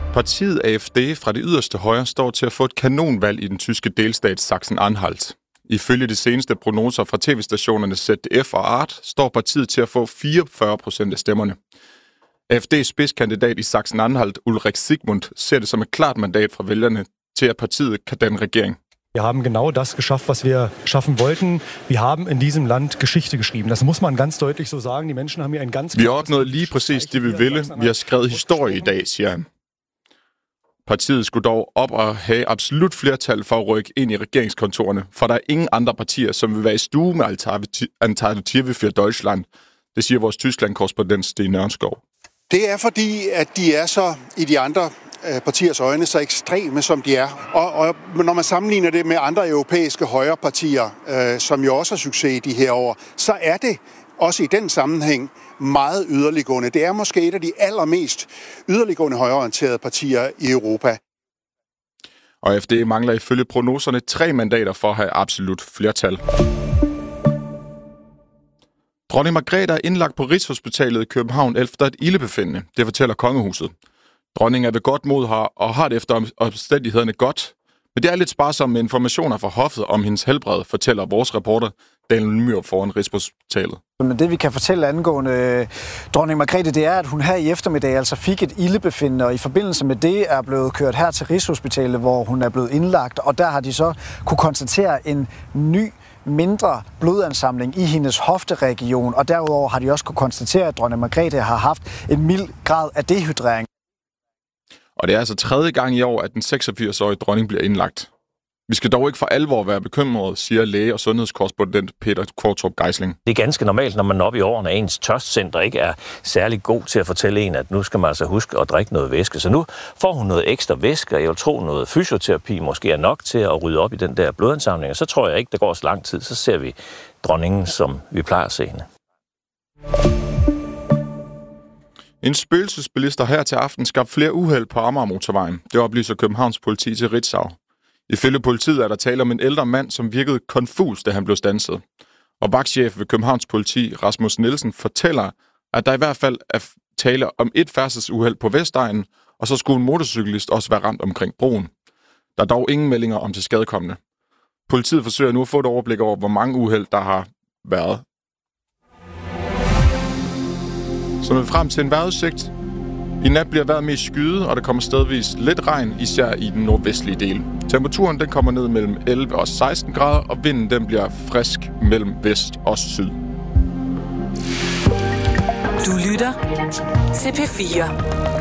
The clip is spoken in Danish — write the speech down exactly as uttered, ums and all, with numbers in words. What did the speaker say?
Partiet A F D fra det yderste højre står til at få et kanonvalg i den tyske delstat Sachsen-Anhalt. Ifølge de seneste prognoser fra tv-stationerne Z D F og Art står partiet til at få fireogfyrre procent af stemmerne. A F D's spidskandidat i Sachsen-Anhalt, Ulrich Sigmund, ser det som et klart mandat fra vælgerne til, at partiet kan danne regering. Wir haben genau das geschafft, was wir schaffen wollten. Wir haben in diesem Land Geschichte geschrieben. Das muss man ganz deutlich so sagen. Die Menschen haben hier ein ganz... Vi har opnået lige præcis det, vi ville. Vi har skrevet historie i dag, siger han. Partiet skulle dog op og have absolut flertal for at rykke ind i regeringskontorerne, for der er ingen andre partier, som vil være i stue med Alternative für Deutschland. Det siger vores Tyskland-korrespondent Sten Nørnskov. Det er fordi, at de er så i de andre partiers øjne så ekstreme, som de er. Og, og når man sammenligner det med andre europæiske højrepartier, øh, som jo også har succes i de her år, så er det også i den sammenhæng meget yderliggående. Det er måske et af de allermest yderliggående højreorienterede partier i Europa. Og A F D mangler ifølge prognoserne tre mandater for at have absolut flertal. Dronning Margrethe er indlagt på Rigshospitalet i København efter et ildebefindende. Det fortæller kongehuset. Dronningen er ved godt mod her og har det efter omstændighederne godt. Men det er lidt sparsomt med informationer fra hoffet om hendes helbred, fortæller vores reporter Daniel Myhr foran Rigshospitalet. Men det vi kan fortælle angående dronning Margrethe, det er, at hun her i eftermiddag altså fik et ildebefindende, og i forbindelse med det er blevet kørt her til Rigshospitalet, hvor hun er blevet indlagt, og der har de så kunne konstatere en ny mindre blodansamling i hendes hofteregion, og derudover har de også kunne konstatere, at dronning Margrethe har haft en mild grad af dehydrering. Og det er altså tredje gang i år, at den seksogfirs-årige dronning bliver indlagt. Vi skal dog ikke for alvor være bekymrede, siger læge- og sundhedskorrespondent Peter Kvartrup Geisling. Det er ganske normalt, når man er oppe i årene, at ens tørstcenter ikke er særlig god til at fortælle en, at nu skal man altså huske at drikke noget væske. Så nu får hun noget ekstra væske, og jeg vil tro, noget fysioterapi måske er nok til at rydde op i den der blodansamling. Og så tror jeg ikke, der går så lang tid, så ser vi dronningen, som vi plejer at se hende. En spøgelsesbilist har her til aften skabt flere uheld på Amagermotorvejen. Det oplyser Københavns politi til Ritzau. Ifølge politiet er der tale om en ældre mand, som virkede konfus, da han blev standset. Og vagtchef ved Københavns politi, Rasmus Nielsen, fortæller, at der i hvert fald er tale om et færdselsuheld på Vestegnen, og så skulle en motorcyklist også være ramt omkring broen. Der er dog ingen meldinger om til skadekommende. Politiet forsøger nu at få et overblik over, hvor mange uheld der har været. Så når vi frem til en vejrudsigt. I nat bliver vejret mest skyet, og der kommer stedvis lidt regn, især i den nordvestlige del. Temperaturen den kommer ned mellem elleve og seksten grader, og vinden den bliver frisk mellem vest og syd. Du lytter til P fire.